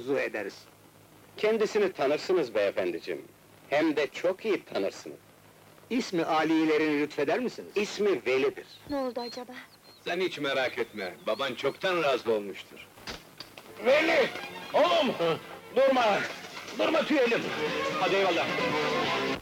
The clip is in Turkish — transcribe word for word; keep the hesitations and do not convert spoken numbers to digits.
arzu ederiz. Kendisini tanırsınız beyefendiciğim. Hem de çok iyi tanırsınız. İsmi alilerini lütfeder misiniz? İsmi Veli'dir. Ne oldu acaba? Sen hiç merak etme, baban çoktan razı olmuştur. Veli! Oğlum! Durma! Durma tüyelim! Hadi eyvallah!